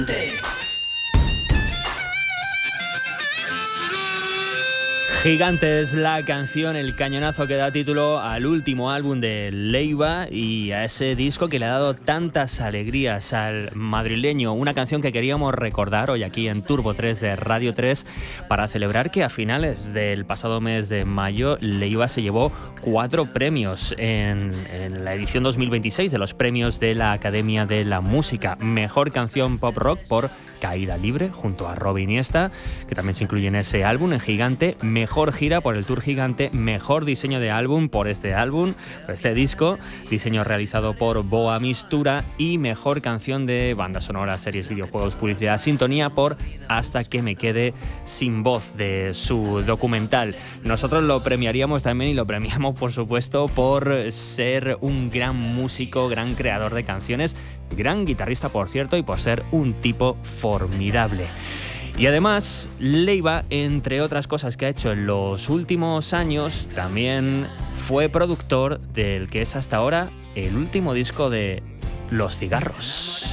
Gigante es la canción, el cañonazo que da título al último álbum de Leiva y a ese disco que le ha dado tantas alegrías al madrileño. Una canción que queríamos recordar hoy aquí en Turbo 3 de Radio 3 para celebrar que a finales del pasado mes de mayo Leiva se llevó 4 premios en la edición 2026 de los premios de la Academia de la Música. Mejor canción pop rock por Caída Libre, junto a Rob Iniesta, que también se incluye en ese álbum, en Gigante. Mejor gira por el Tour Gigante. Mejor diseño de álbum por este álbum, por este disco. Diseño realizado por Boa Mistura. Y mejor canción de banda sonora, series, videojuegos, publicidad, sintonía por Hasta que me quede sin voz, de su documental. Nosotros lo premiaríamos también y lo premiamos, por supuesto, por ser un gran músico, gran creador de canciones, gran guitarrista, por cierto, y por ser un tipo formidable. Y además, Leiva, entre otras cosas que ha hecho en los últimos años, también fue productor del que es hasta ahora el último disco de Los Cigarros.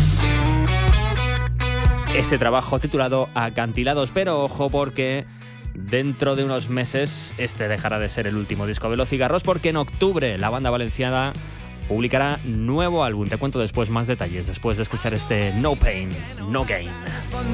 Ese trabajo titulado Acantilados, pero ojo porque dentro de unos meses este dejará de ser el último disco de Los Cigarros, porque en octubre la banda valenciana publicará nuevo álbum. Te cuento después más detalles, después de escuchar este No Pain, No Gain.